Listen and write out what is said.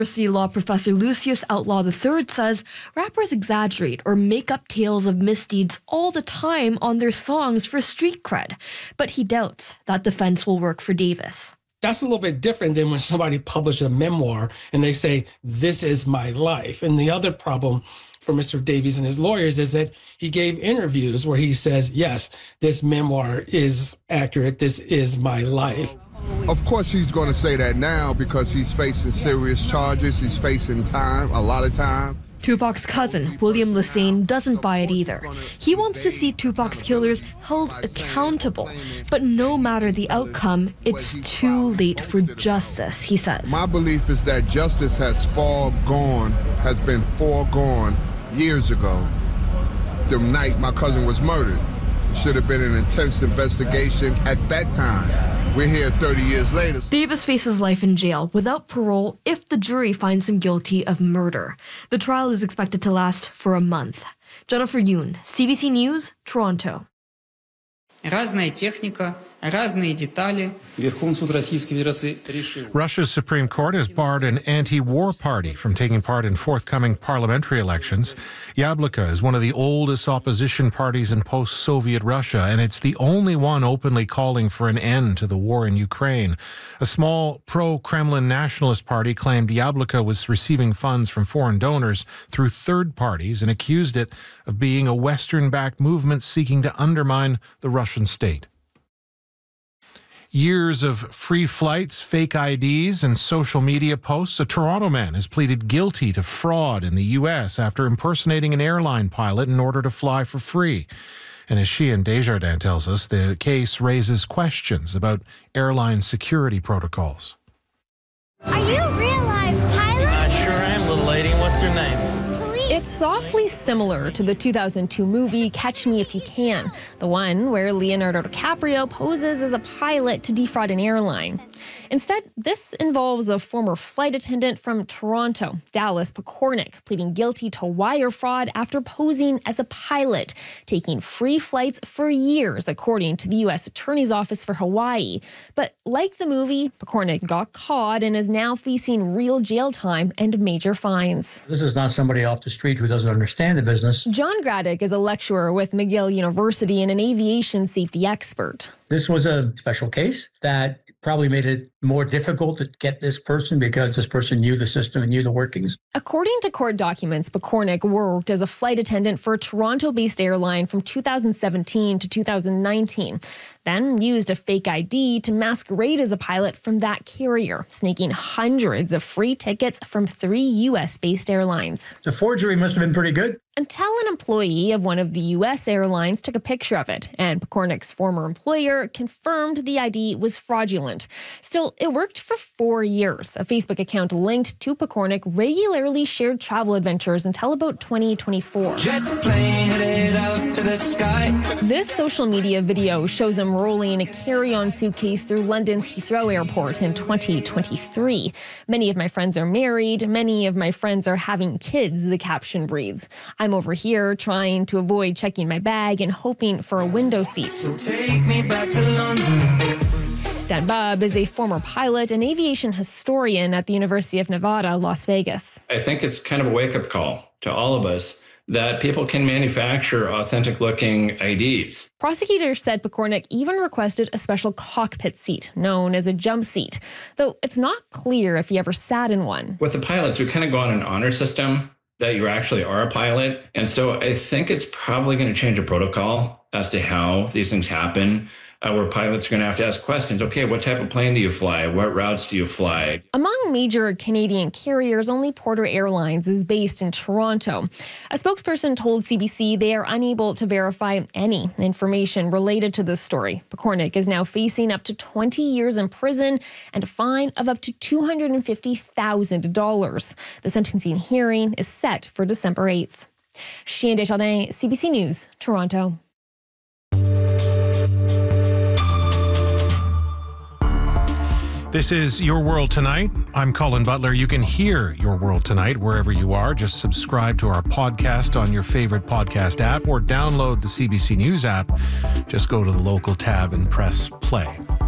University law professor Lucius Outlaw III says rappers exaggerate or make up tales of misdeeds all the time on their songs for street cred, but he doubts that defense will work for Davis. That's a little bit different than when somebody publishes a memoir and they say, this is my life. And the other problem for Mr. Davies and his lawyers is that he gave interviews where he says, yes, this memoir is accurate. This is my life. Of course, he's going to say that now because he's facing serious charges. He's facing time, a lot of time. Tupac's cousin, William Lassane, doesn't buy it either. He wants to see Tupac's killers held accountable. But no matter the outcome, it's too late for justice, he says. My belief is that justice has been foregone years ago. The night my cousin was murdered. Should have been an intense investigation at that time. We're here 30 years later. Davis faces life in jail without parole if the jury finds him guilty of murder. The trial is expected to last for a month. Jennifer Yoon, CBC News, Toronto. Разная техника, разные детали. Russia's Supreme Court has barred an anti-war party from taking part in forthcoming parliamentary elections. Yabloko is one of the oldest opposition parties in post-Soviet Russia, and it's the only one openly calling for an end to the war in Ukraine. A small pro-Kremlin nationalist party claimed Yabloko was receiving funds from foreign donors through third parties and accused it of being a Western-backed movement seeking to undermine the Russian state. Years of free flights, fake IDs, and social media posts, a Toronto man has pleaded guilty to fraud in the U.S. after impersonating an airline pilot in order to fly for free. And as Sheehan Desjardins tells us, the case raises questions about airline security protocols. Are you a real-life pilot? I sure am, little lady. What's your name? It's softly similar to the 2002 movie Catch Me If You Can, the one where Leonardo DiCaprio poses as a pilot to defraud an airline. Instead, this involves a former flight attendant from Toronto, Dallas Pokornik, pleading guilty to wire fraud after posing as a pilot, taking free flights for years, according to the U.S. Attorney's Office for Hawaii. But like the movie, Pokornik got caught and is now facing real jail time and major fines. This is not somebody off the street who doesn't understand the business. John Graddick is a lecturer with McGill University and an aviation safety expert. This was a special case that probably made it more difficult to get this person because this person knew the system and knew the workings. According to court documents, Pokornik worked as a flight attendant for a Toronto-based airline from 2017 to 2019, then used a fake ID to masquerade as a pilot from that carrier, snaking hundreds of free tickets from 3 U.S.-based airlines. The forgery must have been pretty good. Until an employee of one of the U.S. airlines took a picture of it, and Pokornik's former employer confirmed the ID was fraudulent. Still, it worked for 4 years. A Facebook account linked to Pokornik regularly shared travel adventures until about 2024. Jet plane headed up to the sky. This social media video shows him rolling a carry-on suitcase through London's Heathrow Airport in 2023. Many of my friends are married. Many of my friends are having kids, the caption reads. I'm over here trying to avoid checking my bag and hoping for a window seat. So take me back to London. Dan Bubb is a former pilot and aviation historian at the University of Nevada, Las Vegas. I think it's kind of a wake-up call to all of us that people can manufacture authentic-looking IDs. Prosecutors said Pokornik even requested a special cockpit seat, known as a jump seat, though it's not clear if he ever sat in one. With the pilots, we kind of go on an honor system that you actually are a pilot. And so I think it's probably going to change a protocol as to how these things happen, where pilots are going to have to ask questions. Okay, what type of plane do you fly? What routes do you fly? Among major Canadian carriers, only Porter Airlines is based in Toronto. A spokesperson told CBC they are unable to verify any information related to this story. Pokornik is now facing up to 20 years in prison and a fine of up to $250,000. The sentencing hearing is set for December 8th. Sheehan Desjardins, CBC News, Toronto. This is Your World Tonight. I'm Colin Butler. You can hear Your World Tonight wherever you are. Just subscribe to our podcast on your favorite podcast app or download the CBC News app. Just go to the local tab and press play.